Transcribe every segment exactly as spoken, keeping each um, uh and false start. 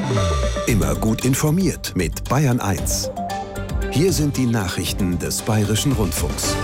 Immer gut informiert mit Bayern eins. Hier sind die Nachrichten des Bayerischen Rundfunks.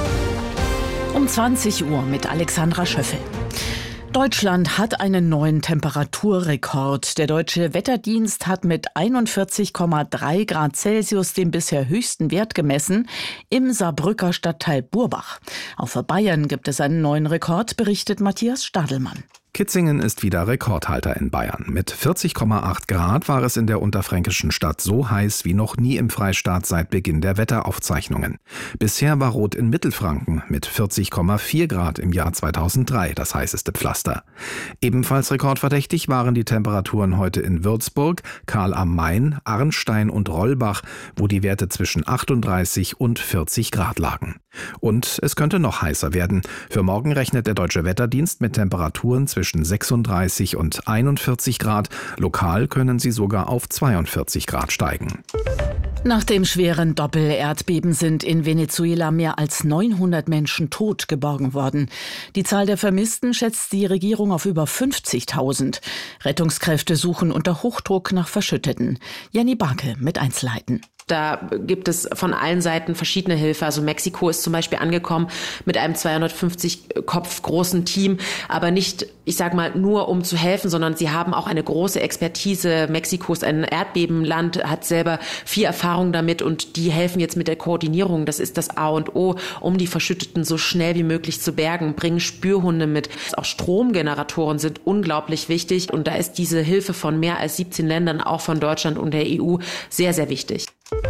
Um zwanzig Uhr mit Alexandra Schöffel. Deutschland hat einen neuen Temperaturrekord. Der Deutsche Wetterdienst hat mit einundvierzig Komma drei Grad Celsius den bisher höchsten Wert gemessen im Saarbrücker Stadtteil Burbach. Auch für Bayern gibt es einen neuen Rekord, berichtet Matthias Stadelmann. Kitzingen ist wieder Rekordhalter in Bayern. Mit vierzig Komma acht Grad war es in der unterfränkischen Stadt so heiß wie noch nie im Freistaat seit Beginn der Wetteraufzeichnungen. Bisher war Rot in Mittelfranken mit vierzig Komma vier Grad im Jahr zweitausenddrei das heißeste Pflaster. Ebenfalls rekordverdächtig waren die Temperaturen heute in Würzburg, Karl am Main, Arnstein und Rollbach, wo die Werte zwischen achtunddreißig und vierzig Grad lagen. Und es könnte noch heißer werden. Für morgen rechnet der Deutsche Wetterdienst mit Temperaturen zwischen sechsunddreißig und einundvierzig Grad. Lokal können sie sogar auf zweiundvierzig Grad steigen. Nach dem schweren Doppel-Erdbeben sind in Venezuela mehr als neunhundert Menschen tot geborgen worden. Die Zahl der Vermissten schätzt die Regierung auf über fünfzigtausend. Rettungskräfte suchen unter Hochdruck nach Verschütteten. Jenny Barke mit Einzelheiten. Da gibt es von allen Seiten verschiedene Hilfe. Also Mexiko ist zum Beispiel angekommen mit einem zweihundertfünfzig Kopf großen Team, aber nicht, ich sage mal, nur um zu helfen, sondern sie haben auch eine große Expertise. Mexiko ist ein Erdbebenland, hat selber viel Erfahrung damit und die helfen jetzt mit der Koordinierung. Das ist das A und O, um die Verschütteten so schnell wie möglich zu bergen, bringen Spürhunde mit. Auch Stromgeneratoren sind unglaublich wichtig und da ist diese Hilfe von mehr als siebzehn Ländern, auch von Deutschland und der E U, sehr, sehr wichtig.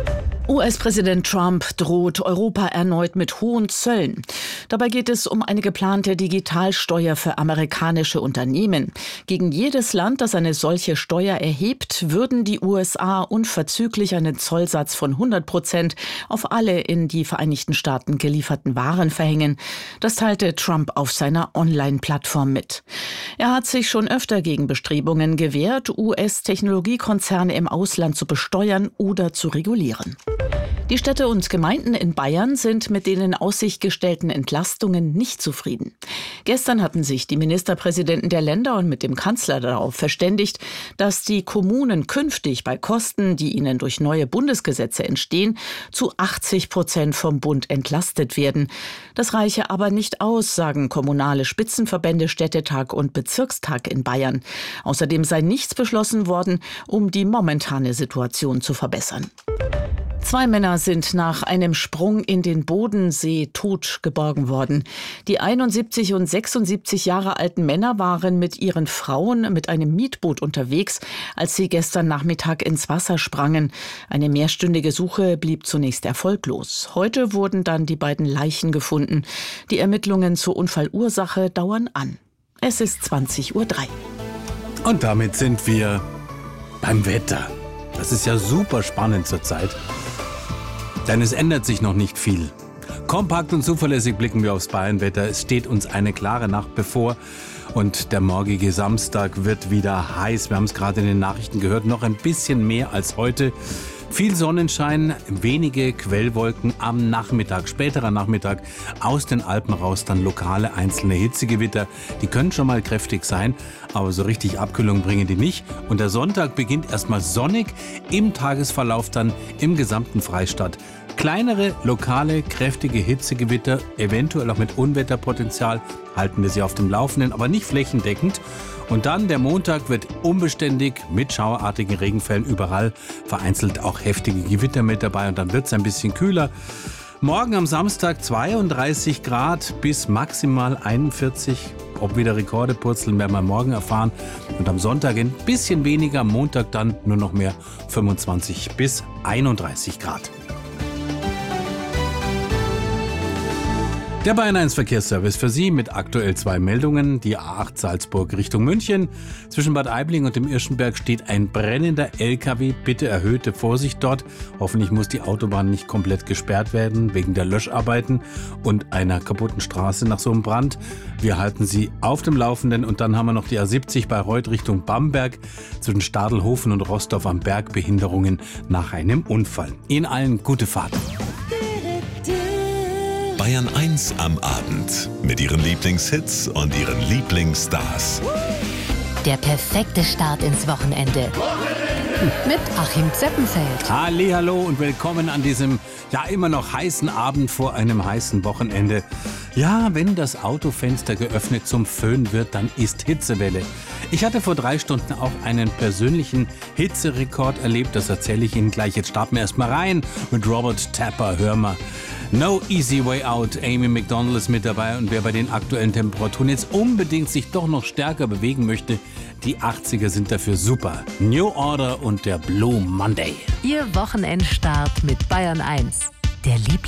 U S-Präsident Trump droht Europa erneut mit hohen Zöllen. Dabei geht es um eine geplante Digitalsteuer für amerikanische Unternehmen. Gegen jedes Land, das eine solche Steuer erhebt, würden die U S A unverzüglich einen Zollsatz von hundert Prozent auf alle in die Vereinigten Staaten gelieferten Waren verhängen. Das teilte Trump auf seiner Online-Plattform mit. Er hat sich schon öfter gegen Bestrebungen gewehrt, U S-Technologiekonzerne im Ausland zu besteuern oder zu regulieren. Die Städte und Gemeinden in Bayern sind mit den in Aussicht gestellten Entlastungen nicht zufrieden. Gestern hatten sich die Ministerpräsidenten der Länder und mit dem Kanzler darauf verständigt, dass die Kommunen künftig bei Kosten, die ihnen durch neue Bundesgesetze entstehen, zu achtzig Prozent vom Bund entlastet werden. Das reiche aber nicht aus, sagen kommunale Spitzenverbände Städtetag und Bezirkstag in Bayern. Außerdem sei nichts beschlossen worden, um die momentane Situation zu verbessern. Zwei Männer sind nach einem Sprung in den Bodensee tot geborgen worden. Die einundsiebzig und sechsundsiebzig Jahre alten Männer waren mit ihren Frauen mit einem Mietboot unterwegs, als sie gestern Nachmittag ins Wasser sprangen. Eine mehrstündige Suche blieb zunächst erfolglos. Heute wurden dann die beiden Leichen gefunden. Die Ermittlungen zur Unfallursache dauern an. Es ist zwanzig Uhr drei. Und damit sind wir beim Wetter. Das ist ja super spannend zurzeit. Denn es ändert sich noch nicht viel. Kompakt und zuverlässig blicken wir aufs Bayernwetter. Es steht uns eine klare Nacht bevor und der morgige Samstag wird wieder heiß. Wir haben es gerade in den Nachrichten gehört, noch ein bisschen mehr als heute. Viel Sonnenschein, wenige Quellwolken am Nachmittag, späterer Nachmittag aus den Alpen raus, dann lokale einzelne Hitzegewitter. Die können schon mal kräftig sein, aber so richtig Abkühlung bringen die nicht. Und der Sonntag beginnt erstmal sonnig, im Tagesverlauf dann im gesamten Freistaat. Kleinere, lokale, kräftige Hitzegewitter, eventuell auch mit Unwetterpotenzial, halten wir sie auf dem Laufenden, aber nicht flächendeckend. Und dann der Montag wird unbeständig mit schauerartigen Regenfällen überall, vereinzelt auch heftige Gewitter mit dabei und dann wird es ein bisschen kühler. Morgen am Samstag zweiunddreißig Grad bis maximal einundvierzig. Ob wieder Rekorde purzeln, werden wir morgen erfahren. Und am Sonntag ein bisschen weniger, am Montag dann nur noch mehr fünfundzwanzig bis einunddreißig Grad. Der Bayern eins Verkehrsservice für Sie mit aktuell zwei Meldungen. Die A acht Salzburg Richtung München. Zwischen Bad Aibling und dem Irschenberg steht ein brennender L K W. Bitte erhöhte Vorsicht dort. Hoffentlich muss die Autobahn nicht komplett gesperrt werden wegen der Löscharbeiten und einer kaputten Straße nach so einem Brand. Wir halten Sie auf dem Laufenden. Und dann haben wir noch die A siebzig bei Reuth Richtung Bamberg. Zwischen Stadelhofen und Rostorf am Berg Behinderungen nach einem Unfall. Ihnen allen gute Fahrt. Bayern eins am Abend mit ihren Lieblingshits und ihren Lieblingsstars. Der perfekte Start ins Wochenende. Wochenende. Mit Achim Zeppenfeld. Hallihallo und willkommen an diesem ja immer noch heißen Abend vor einem heißen Wochenende. Ja, wenn das Autofenster geöffnet zum Föhn wird, dann ist Hitzewelle. Ich hatte vor drei Stunden auch einen persönlichen Hitzerekord erlebt. Das erzähle ich Ihnen gleich. Jetzt starten wir erstmal rein mit Robert Tapper. Hör mal. No Easy Way Out. Amy Macdonald ist mit dabei und wer bei den aktuellen Temperaturen jetzt unbedingt sich doch noch stärker bewegen möchte, die achtziger sind dafür super. New Order und der Blue Monday. Ihr Wochenendstart mit Bayern eins. Der Lieblings